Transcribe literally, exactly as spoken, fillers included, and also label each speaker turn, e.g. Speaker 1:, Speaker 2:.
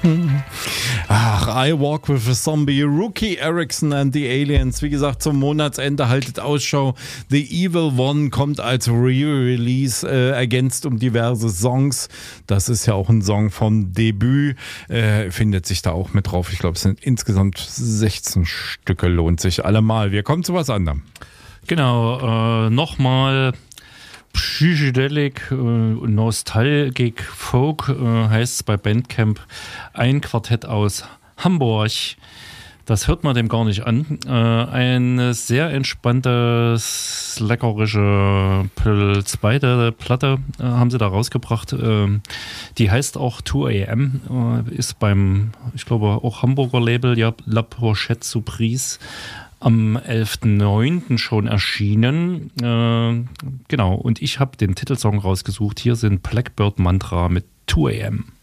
Speaker 1: Ach, I Walk with a Zombie, Rookie Erickson and the Aliens. Wie gesagt, zum Monatsende haltet Ausschau. The Evil One kommt als Re-Release, äh, ergänzt um diverse Songs. Das ist ja auch ein Song von Debüt. Äh, findet sich da auch mit drauf. Ich glaube, es sind insgesamt sechzehn Stücke. Lohnt sich allemal. Wir kommen zu was anderem.
Speaker 2: Genau, äh, nochmal Psychedelic, äh, Nostalgic Folk äh, heißt es bei Bandcamp. Ein Quartett aus Hamburg. Das hört man dem gar nicht an. Äh, eine sehr entspannte, leckerische zweite Platte äh, haben sie da rausgebracht. Äh, die heißt auch zwei a m. Äh, ist beim, ich glaube, auch Hamburger Label, ja, La Pochette Surprise. Am elften neunten schon erschienen. Äh, genau, und ich habe den Titelsong rausgesucht. Hier sind Blackbird Mantra mit zwei a m.